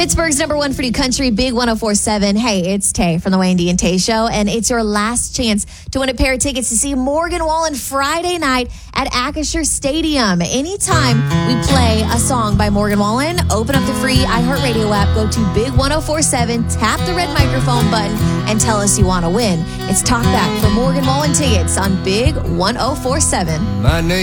Pittsburgh's number one for new country, Big 104.7. Hey, it's Tay from the Wayne D and Tay Show, and it's your last chance to win a pair of tickets to see Morgan Wallen Friday night at Acrisure Stadium. Anytime we play a song by Morgan Wallen, open up the free iHeartRadio app, go to Big 104.7, tap the red microphone button, and tell us you want to win. It's Talk Back for Morgan Wallen tickets on Big 104.7. My name